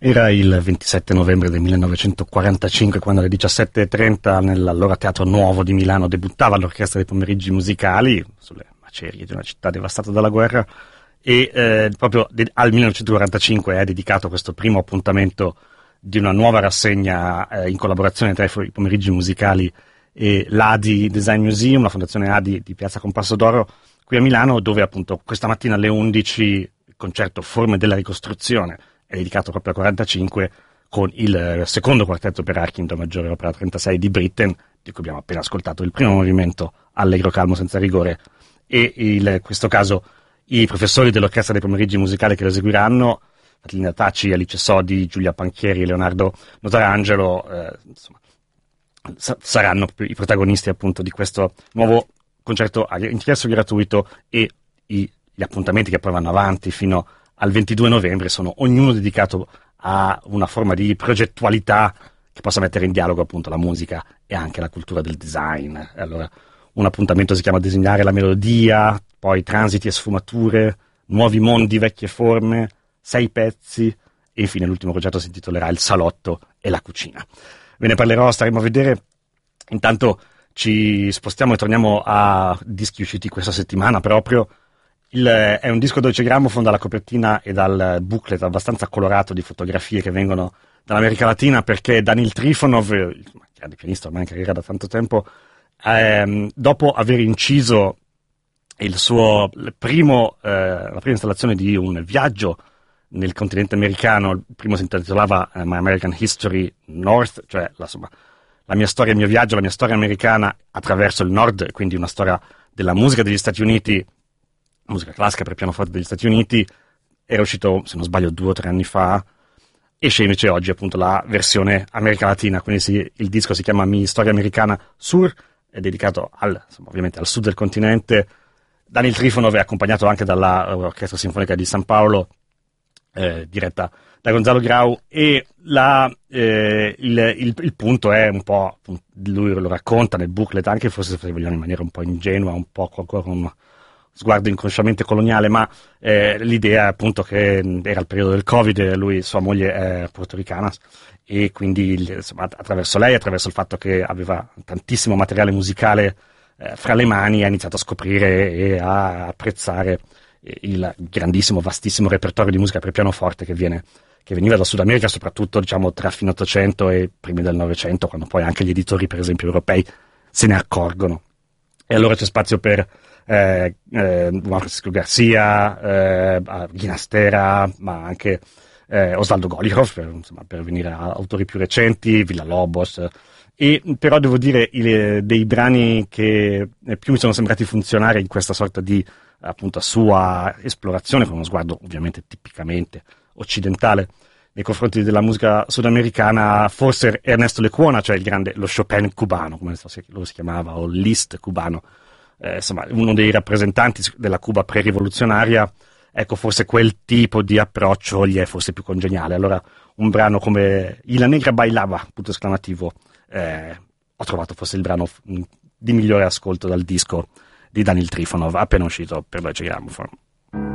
Era il 27 novembre del 1945 quando alle 17:30 nell'allora Teatro Nuovo di Milano debuttava l'Orchestra dei Pomeriggi Musicali sulle macerie di una città devastata dalla guerra e proprio al 1945 è dedicato questo primo appuntamento di una nuova rassegna in collaborazione tra i Pomeriggi Musicali e l'Adi Design Museum, la Fondazione Adi di Piazza Compasso d'Oro qui a Milano, dove appunto questa mattina alle 11 il concerto Forme della ricostruzione è dedicato proprio a 45 con il secondo quartetto per archi in do maggiore opera 36 di Britten, di cui abbiamo appena ascoltato il primo movimento allegro calmo senza rigore, e in questo caso i professori dell'Orchestra dei Pomeriggi Musicali che lo eseguiranno, Caterina Taci, Alice Sodi, Giulia Panchieri e Leonardo Notarangelo, saranno i protagonisti appunto di questo nuovo concerto a ingresso gratuito, e gli appuntamenti che poi vanno avanti fino al 22 novembre sono ognuno dedicato a una forma di progettualità che possa mettere in dialogo appunto la musica e anche la cultura del design. Allora, un appuntamento si chiama Disegnare la melodia, poi Transiti e sfumature, Nuovi mondi, vecchie forme, 6 pezzi, e infine l'ultimo progetto si intitolerà Il salotto e la cucina. Ve ne parlerò, staremo a vedere. Intanto ci spostiamo e torniamo a dischi usciti questa settimana proprio. È un disco Deutsche Grammophon dalla copertina e dal booklet abbastanza colorato di fotografie che vengono dall'America Latina, perché Danil Trifonov, grande pianista ormai in carriera da tanto tempo, dopo aver inciso la prima installazione di un viaggio nel continente americano, il primo si intitolava My American History North, cioè la mia storia, il mio viaggio, la mia storia americana attraverso il nord, quindi una storia della musica degli Stati Uniti, musica classica per pianoforte degli Stati Uniti. Era uscito, se non sbaglio, 2 o 3 anni fa. Esce invece oggi appunto la versione America Latina, quindi il disco si chiama Mi Storia Americana Sur, è dedicato ovviamente al sud del continente. Danil Trifonov è accompagnato anche dall'Orchestra Sinfonica di San Paolo, diretta da Gonzalo Grau, e il punto è un po', lui lo racconta nel booklet, anche forse se vogliamo in maniera un po' ingenua, un po' ancora con uno sguardo inconsciamente coloniale, ma l'idea è appunto che era il periodo del Covid, sua moglie è portoricana, e quindi insomma, attraverso lei, attraverso il fatto che aveva tantissimo materiale musicale fra le mani, ha iniziato a scoprire e a apprezzare il grandissimo, vastissimo repertorio di musica per pianoforte che veniva dal Sud America, soprattutto diciamo tra fine 800 e primi del Novecento, quando poi anche gli editori, per esempio europei, se ne accorgono. E allora c'è spazio per Juan Francisco Garcia, Ginastera, ma anche Osvaldo Golikov, per venire a autori più recenti, Villalobos. E però devo dire dei brani che più mi sono sembrati funzionare in questa sorta di appunto sua esplorazione, con uno sguardo ovviamente tipicamente occidentale nei confronti della musica sudamericana, forse Ernesto Lecuona, cioè lo Chopin cubano, come lo si chiamava, o Liszt cubano, insomma uno dei rappresentanti della Cuba pre-rivoluzionaria. Ecco, forse quel tipo di approccio gli è forse più congeniale. Allora un brano come Y la negra bailaba, punto esclamativo, ho trovato forse il brano di migliore ascolto dal disco di Danil Trifonov appena uscito per Deutsche Grammophon.